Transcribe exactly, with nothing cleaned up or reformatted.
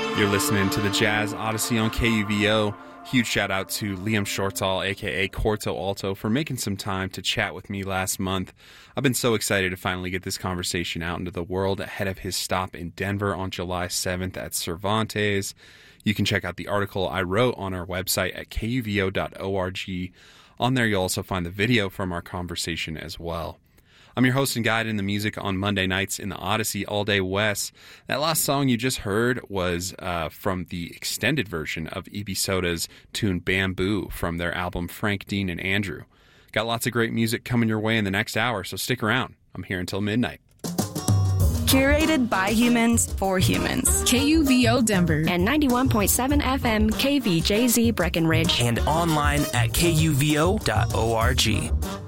You're listening to the Jazz Odyssey on K U V O. Huge shout out to Liam Shortall, aka Corto Alto, for making some time to chat with me last month. I've been so excited to finally get this conversation out into the world ahead of his stop in Denver on July seventh at Cervantes. You can check out the article I wrote on our website at K U V O dot org. On there, you'll also find the video from our conversation as well. I'm your host and guide in the music on Monday nights in the Odyssey All Day West. That last song you just heard was uh, from the extended version of E B Soda's tune Bamboo from their album Frank, Dean, and Andrew. Got lots of great music coming your way in the next hour, so stick around. I'm here until midnight. Curated by humans for humans. K U V O Denver. And ninety-one point seven F M K V J Z Breckenridge. And online at K U V O dot org.